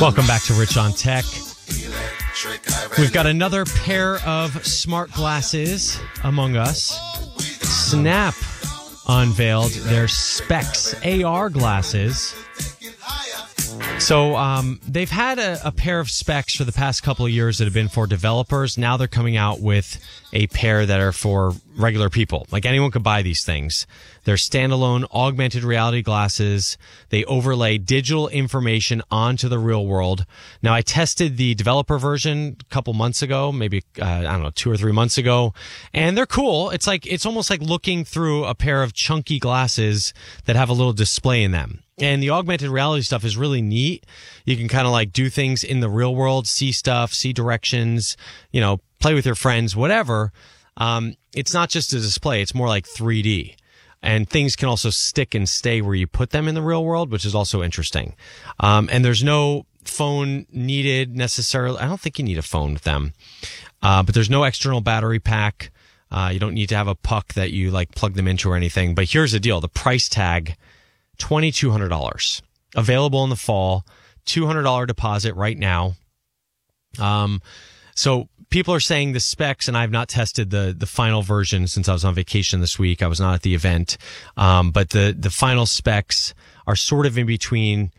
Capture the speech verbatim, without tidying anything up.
Welcome back to Rich on Tech. We've got another pair of smart glasses among us. Snap unveiled their Specs A R glasses. So um, they've had a, a pair of Specs for the past couple of years that have been for developers. Now they're coming out with a pair that are for regular people. Like anyone could buy these things. They're standalone augmented reality glasses. They overlay digital information onto the real world. Now, I tested the developer version a couple months ago, maybe, uh, I don't know, two or three months ago. And they're cool. It's like, it's almost like looking through a pair of chunky glasses that have a little display in them. And the augmented reality stuff is really neat. You can kind of like do things in the real world, see stuff, see directions, you know, play with your friends, whatever. Um, it's not just a display. It's more like three D. And things can also stick and stay where you put them in the real world, which is also interesting. Um, and there's no phone needed necessarily. I don't think you need a phone with them. Uh, but there's no external battery pack. Uh, you don't need to have a puck that you like plug them into or anything. But here's the deal. The price tag, two thousand two hundred dollars. Available in the fall. two hundred dollars deposit right now. Um, so people are saying the specs, and I've not tested the the final version since I was on vacation this week. I was not at the event. Um, but the, the final specs are sort of in between